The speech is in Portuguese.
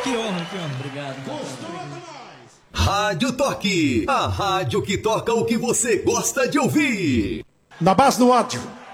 Que honra, que honra. Obrigado. Rádio Toque, a rádio que toca o que você gosta de ouvir. Na base do ódio.